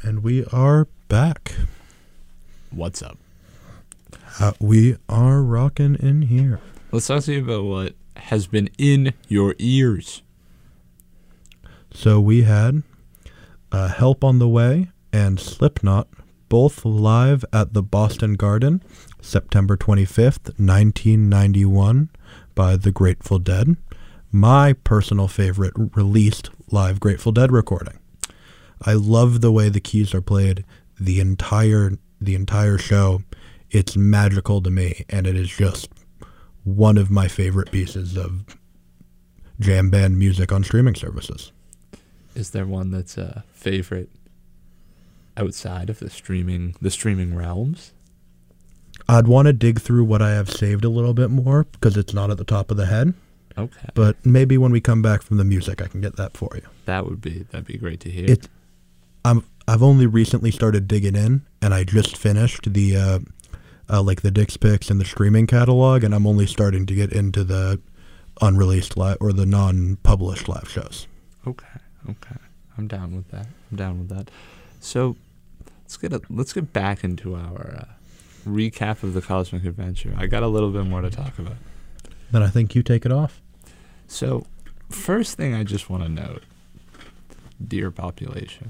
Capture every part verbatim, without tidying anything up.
And we are back. What's up? Uh, we are rocking in here. Let's talk to you about what has been in your ears. So we had uh, Help on the Way and Slipknot, both live at the Boston Garden, September twenty-fifth, nineteen ninety-one, by the Grateful Dead. My personal favorite released live Grateful Dead recording. I love the way the keys are played the entire the entire show. It's magical to me, and it is just one of my favorite pieces of jam band music on streaming services. Is there one that's a favorite outside of the streaming the streaming realms? I'd want to dig through what I have saved a little bit more because it's not at the top of the head. Okay. But maybe when we come back from the music, I can get that for you. That would be that'd be great to hear. It, I'm I've only recently started digging in, and I just finished the uh, uh, like the Dick's Picks and the streaming catalog, and I'm only starting to get into the unreleased live or the non-published live shows. Okay, okay, I'm down with that. I'm down with that. So let's get a, let's get back into our uh, recap of the Cosmic Adventure. I got a little bit more to talk about. Then I think you take it off. So, first thing I just want to note, deer population.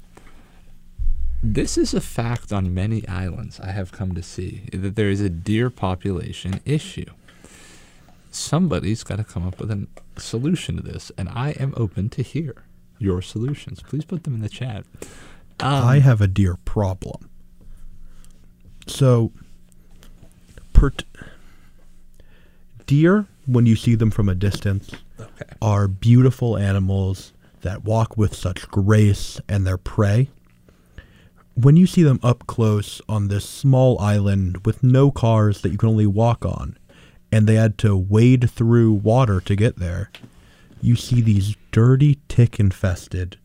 This is a fact on many islands I have come to see, that there is a deer population issue. Somebody's got to come up with a solution to this, and I am open to hear your solutions. Please put them in the chat. Um, I have a deer problem. So, per t- deer, when you see them from a distance, okay. are beautiful animals that walk with such grace, and they're prey. When you see them up close on this small island with no cars that you can only walk on, and they had to wade through water to get there, you see these dirty, tick-infested,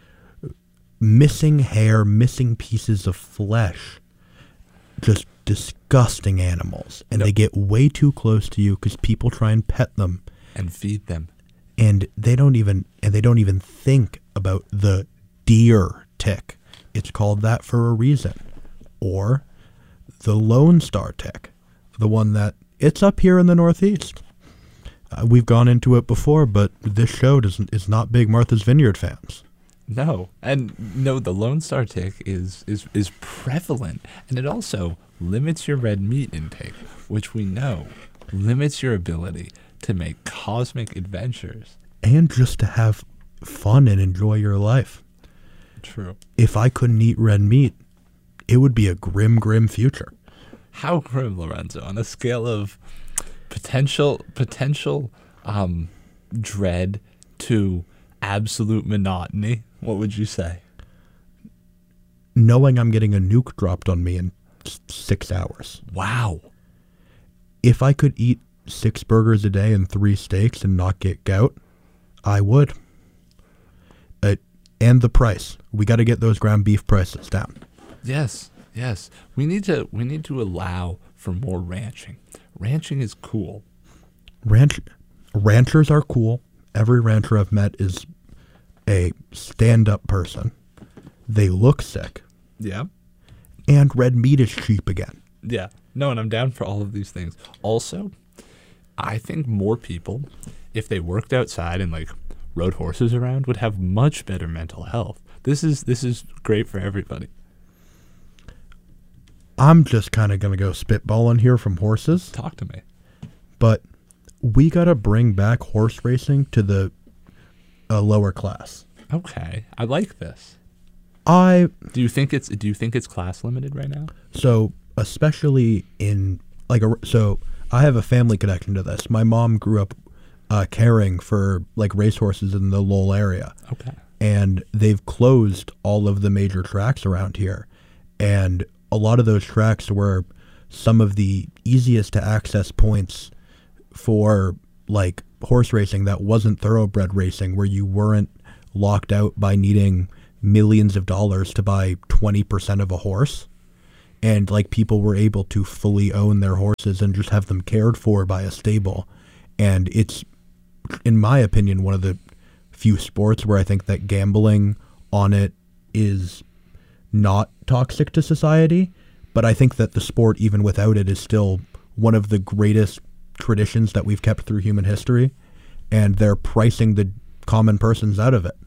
missing hair, missing pieces of flesh, just disgusting animals. And Nope. they get way too close to you because people try and pet them. And feed them. And they don't even and they don't even think about the deer tick. It's called that for a reason. Or the Lone Star tick, the one that it's up here in the Northeast. Uh, we've gone into it before, but this show doesn't is not big Martha's Vineyard fans. No, and no, the Lone Star tick is, is, is prevalent, and it also limits your red meat intake, which we know limits your ability to make cosmic adventures. And just to have fun and enjoy your life. True. If I couldn't eat red meat, it would be a grim, grim future. How grim, Lorenzo? On a scale of potential potential um, dread to absolute monotony, what would you say? Knowing I'm getting a nuke dropped on me in s- six hours. Wow. If I could eat six burgers a day and three steaks and not get gout, I would. Uh, and the price. We got to get those ground beef prices down. Yes, yes. We need to we need to allow for more ranching. Ranching is cool. Ranch ranchers are cool. Every rancher I've met is a stand-up person. They look sick. Yeah. And red meat is cheap again. Yeah. No, and I'm down for all of these things. Also, I think more people, if they worked outside and like rode horses around, would have much better mental health. This is this is great for everybody. I'm just kind of going to go spitballing here from horses, Talk to me. but we got to bring back horse racing to the uh, lower class. Okay, I like this. I Do you think it's do you think it's class limited right now? so especially in like a so I have a family connection to this. My mom grew up uh, caring for like racehorses in the Lowell area. Okay. And they've closed all of the major tracks around here. And a lot of those tracks were some of the easiest to access points for like horse racing that wasn't thoroughbred racing, where you weren't locked out by needing millions of dollars to buy twenty percent of a horse. And like people were able to fully own their horses and just have them cared for by a stable. And it's, in my opinion, one of the few sports where I think that gambling on it is not toxic to society, but I think that the sport, even without it, is still one of the greatest traditions that we've kept through human history, and they're pricing the common persons out of it.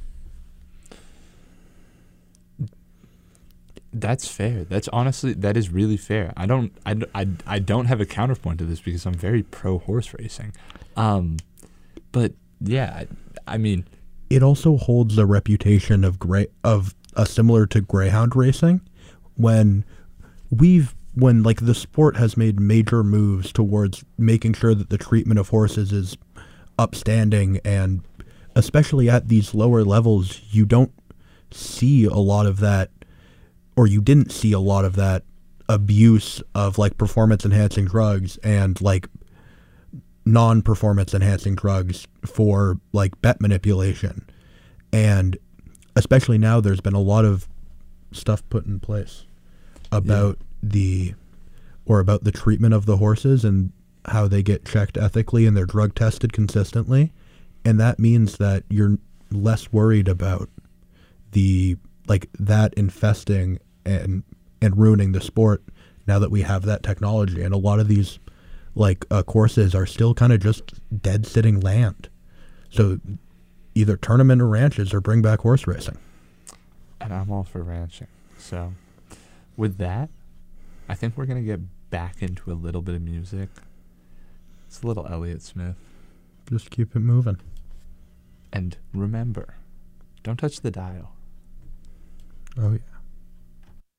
That's fair. That's honestly, that is really fair. I don't, I, I, I don't have a counterpoint to this because I'm very pro horse racing. Um, but yeah, I, I mean, It also holds a reputation of gray of uh, similar to greyhound racing, when we've when like the sport has made major moves towards making sure that the treatment of horses is upstanding, and especially at these lower levels, you don't see a lot of that, or you didn't see a lot of that abuse of like performance enhancing drugs and like non-performance enhancing drugs for like bet manipulation. And especially now there's been a lot of stuff put in place about yeah. the or about the treatment of the horses and how they get checked ethically and they're drug tested consistently, and that means that you're less worried about the like that infesting and and ruining the sport now that we have that technology. And a lot of these like uh, courses are still kind of just dead sitting land, so either tournament or ranches or bring back horse racing. And I'm all for ranching. So with that, I think we're gonna get back into a little bit of music. It's a little Elliott Smith. Just keep it moving. And remember, don't touch the dial. Oh yeah.